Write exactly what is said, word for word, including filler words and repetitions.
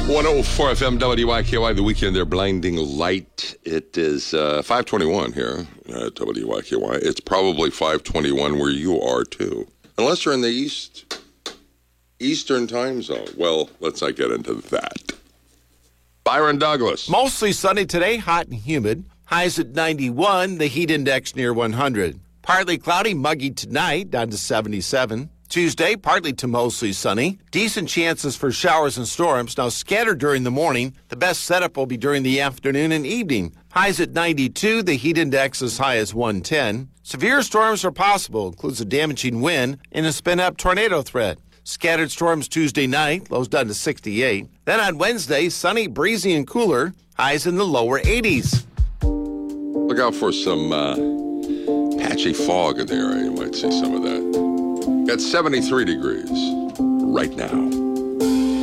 one oh four F M W Y K Y, the weekend there, blinding light. It is uh, five twenty-one here at W Y K Y. It's probably five twenty-one where you are, too. Unless you're in the East, Eastern time zone. Well, let's not get into that. Byron Douglas. Mostly sunny today, hot and humid. Highs at ninety-one, the heat index near one hundred. Partly cloudy, muggy tonight, down to seventy-seven. Tuesday, partly to mostly sunny. Decent chances for showers and storms. Now, scattered during the morning. The best setup will be during the afternoon and evening. Highs at ninety-two, the heat index as high as one ten. Severe storms are possible, includes a damaging wind and a spin-up tornado threat. Scattered storms Tuesday night, lows down to sixty-eight. Then on Wednesday, sunny, breezy, and cooler. Highs in the lower eighties. Look out for some uh, patchy fog in the area. You might see some of that. Got seventy-three degrees right now.